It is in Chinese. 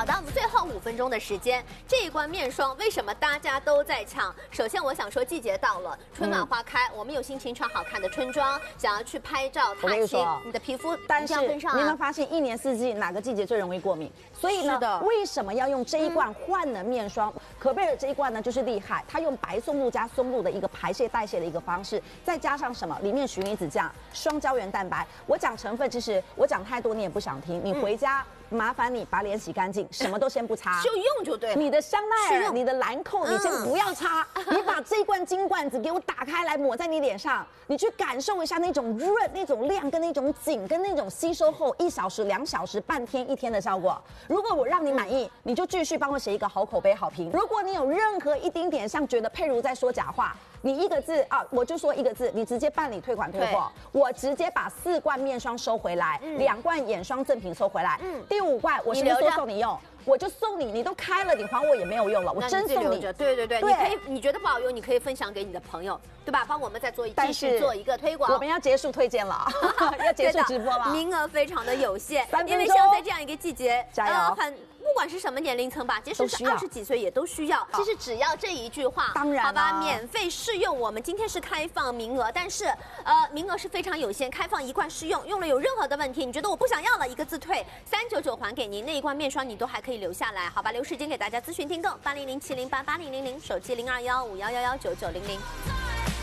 好的，我们最后5分钟的时间，这一罐面霜为什么大家都在抢？首先，我想说季节到了，春暖花开，我们有心情穿好看的春装，想要去拍照踏青，你的皮肤但是跟上你有没有发现一年四季哪个季节最容易过敏？所以呢，为什么要用这一罐焕能面霜？可贝尔这一罐呢就是厉害，它用白松露加松露的一个排泄代谢的一个方式，再加上什么？里面循离子酱、双胶原蛋白。我讲成分，其实我讲太多你也不想听，你回家。麻烦你把脸洗干净，什么都先不擦， 就用就对了。 你的香奈儿、你的兰蔻，你先不要擦，你把这罐金罐子给我打开来抹在你脸上，你去感受一下那种润、那种亮、跟那种紧、跟那种吸收后1小时、2小时、半天、1天的效果。如果我让你满意，你就继续帮我写一个好口碑、好评。如果你有任何一丁点像觉得佩如在说假话，你一个字啊，我就说一个字，你直接办理退款退货，我直接把4罐面霜收回来，2罐眼霜赠品收回来，第5罐我什么时候送你用？我就送你，你都开了，你还我也没有用了，我真送你。 对，你可以，你觉得不好用，你可以分享给你的朋友，对吧？帮我们再继续做一个推广。 我们要结束推荐了，要结束直播了， 名额非常的有限， 因为像在这样一个季节， 加油！ 不管是什么年龄层吧，即使是20几岁也都需要。其实只要这一句话， 当然， 好吧，免费试用。我们今天是开放名额，但是名额是非常有限，开放1罐试用，用了有任何的问题，你觉得我不想要了，1个字退，399还给您，那一罐面霜你都还可以留下来，好吧？留时间给大家咨询订购，8007088000，手机0215111990。